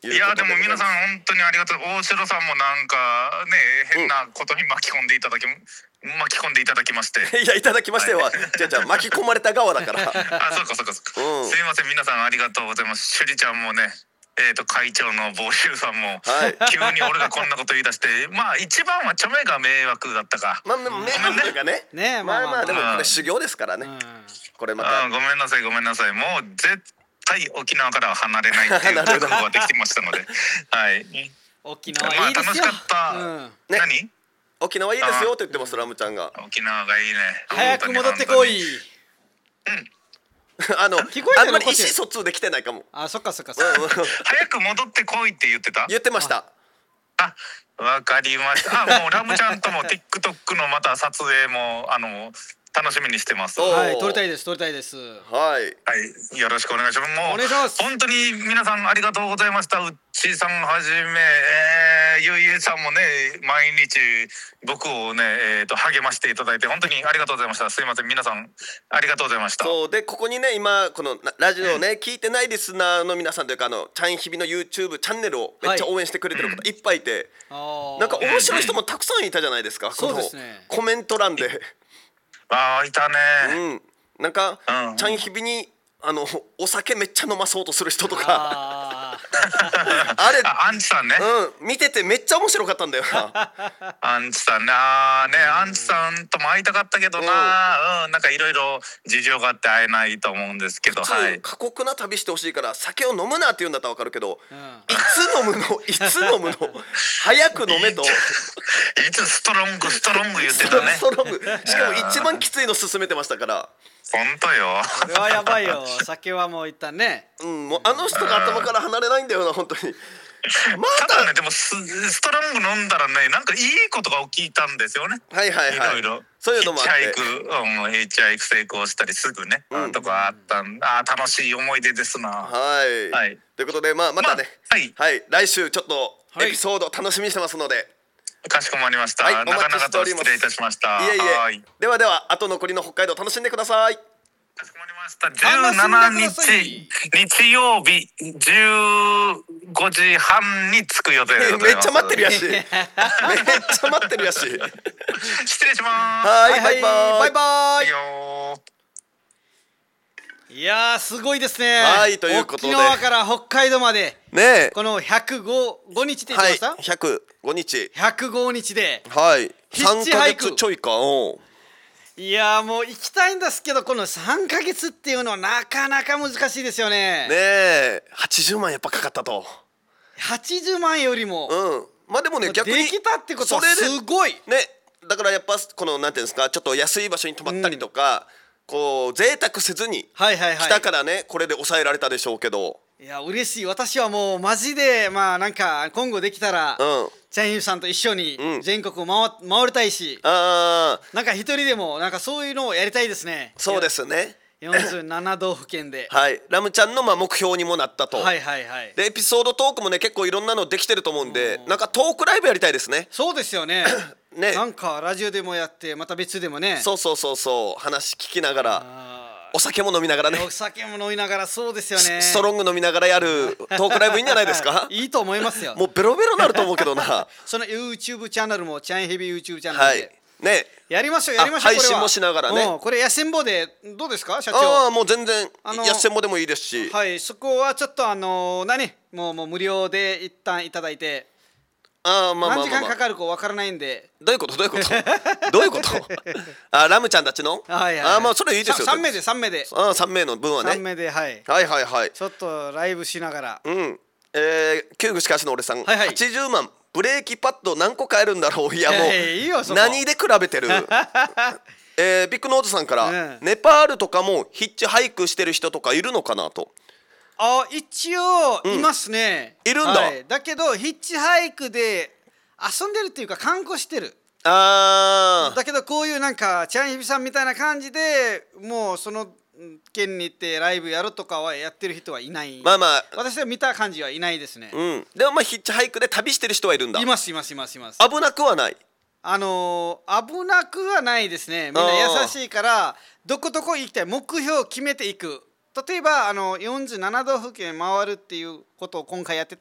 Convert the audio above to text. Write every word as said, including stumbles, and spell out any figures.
いやでも皆さん本当にありがとう。大城さんもなんかね変なことに巻き込んでいただき、うん、巻き込んでいただきましていやいただきましては、はい、じゃあじゃあ巻き込まれた側だからあそうかそうかそうか、うん、すいません皆さんありがとうございます。しゅりちゃんもねえーと会長の帽子さんも、はい、急に俺がこんなこと言い出してまあ一番はチョメが迷惑だったか。 まあ迷惑というかね、ねまあまあでもこれ修行ですからね、うん、これまたごめんなさいごめんなさい。もう絶対沖縄からは離れないっていう覚悟ができてましたのではい沖縄いいですよ、まあ、楽しかった、 うんね、何沖縄いいですよって言ってますラムちゃんが。 沖縄がいいね。 早く戻ってこい。 うんあの、聞こえてるのあんまり意思疎通できてないかも。 あ、そっかそっかそっか早く戻ってこいって言ってた。 言ってました。 あ、わかりました。あ、もうラムちゃんとも TikTok のまた撮影もあの楽しみにしてます。 はい、撮りたいです撮りたいです。 はいはい、よろしくお願いします。もうお願いします。 本当に皆さんありがとうございました。うっちーさんはじめ、えー、ゆいえさんもね毎日僕をね、えー、と励ましていただいて本当にありがとうございました。すいません皆さんありがとうございました。 そうでここにね今このラジオをね、うん、聞いてないリスナーの皆さんというかあのチャンヒビの YouTube チャンネルをめっちゃ応援してくれてる方いっぱいいて、はい、なんか面白い人もたくさんいたじゃないですか、うん、 そうですね。 コメント欄でああいたね、 うん、なんか、うん、チャンヒビにあのお酒めっちゃ飲まそうとする人とかああれあアンチさんね、 うん、見ててめっちゃ面白かったんだよなアンチさんなね、アンチさんとも会いたかったけどな、うん、うん、なんかいろいろ事情があって会えないと思うんですけど、はい、 過酷な旅してほしいから酒を飲むなって言うんだったら分かるけど、うん、いつ飲むのいつ飲むの早く飲めといつストロングストロング言ってたねストロングしかも一番きついの勧めてましたから本当よ。 これはやばいよ。酒はもういったね。 うん、もうあの人が頭から離れないんだよな本当に。 まただねでも ス, ストロング飲んだらねなんかいいことが起きたんですよね。 はいはいはい。 いろいろそういうのもあって。 ヒッチハイク、うん、ヒッチハイク成功したりすぐね、うん、とかあったんあ楽しい思い出ですな。 はい。はい。ということでまあまたね、まあ、はい、はい、来週ちょっとエピソード楽しみにしてますので。 かしこまりました。はい、なかなかと失礼いたしました。 いえいえ。はい、ではでは後残りの北海道楽しんでください。 かしこまりました。じゅうしちにち日曜日じゅうごじはんに着く予定でございます。 めっちゃ待ってるやし。めっちゃ待ってるやし。 失礼します。 はい、バイバイ。バイバイ。 いやーすごいですね。 はいということで沖縄から北海道までねこのひゃくごにちって言ってました、 はい、ひゃくごにちひゃくごにちではいさんかげつちょいか。おいやーもう行きたいんですけどこのさんかげつっていうのはなかなか難しいですよね。 ねえはちじゅうまんやっぱかかったと。 はちじゅうまんよりもうんまあでもね逆にできたってことはすごいね。だからやっぱこのなんていうんですかちょっと安い場所に泊まったりとか、うんこう贅沢せずに来たからねこれで抑えられたでしょうけど。 いや嬉しい。私はもうマジでまあなんか今後できたら、うん、チャンユーさんと一緒に全国を 回, 回りたいし、うん、あなんか一人でもなんかそういうのをやりたいですね。 そうですねよんじゅうななどうふけんではいラムちゃんのまあ目標にもなったと。 はいはいはいでエピソードトークもね結構いろんなのできてると思うんでなんかトークライブやりたいですね。 そうですよねねなんかラジオでもやってまた別でもねそうそうそうそう話聞きながらお酒も飲みながらねお酒も飲みながらそうですよねストロング飲みながらやるトークライブいいんじゃないですかいいと思いますよ。 もうベロベロなると思うけどなその YouTube チャンネルもチャンヘビ YouTube チャンネルで、はいね、 やりましょうやりましょう。 配信もしながらね、 うん、これやせんぼでどうですか社長。 ああもう全然やせんぼでもいいですしはいそこはちょっとあのー、何もうもう無料で一旦いただいてああまあまあまあ、まあ、 何時間かかるか分からないんで。 どういうことどういうことどういうことあラムちゃんたちのはいはい、はい、 あまあそれいいですよ。 さんめいでさんめいであさんめいの分はねさんめいで、はい、 はいはいはいちょっとライブしながらうんえー、旧具しかしの俺さん、 はいはい、 はちじゅうまんブレーキパッド何個買えるんだろう。いやもう、 えー、いいよそこ何で比べてるえー、ビッグノートさんから、うん、ネパールとかもヒッチハイクしてる人とかいるのかなと。 あ一応いますね、 うん、いるんだ、 はい、だけどヒッチハイクで遊んでるっていうか観光してる。 あだけどこういうなんかチャンヒビさんみたいな感じでもうその県に行ってライブやるとかはやってる人はいない。 まあまあ私は見た感じはいないですね、 うん、でもまあヒッチハイクで旅してる人はいるんだ。 いますいますいますいます。 危なくはない。 あのー、危なくはないですね。みんな優しいからどこどこ行きたい目標を決めていく。例えばあのよんじゅうななどうふけん回るっていうことを今回やってた